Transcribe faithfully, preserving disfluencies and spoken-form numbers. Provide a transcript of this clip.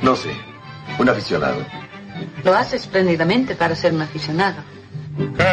No sé. Un aficionado. Lo hace espléndidamente para ser un aficionado.